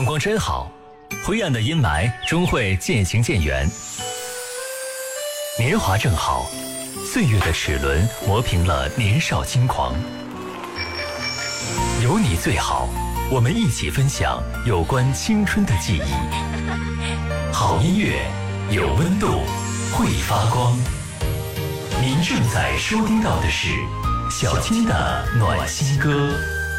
光真好，灰暗的阴霾终会渐行渐远。年华正好，岁月的齿轮磨平了年少轻狂。有你最好，我们一起分享有关青春的记忆。好音乐，有温度，会发光。您正在收听到的是小金的暖心歌。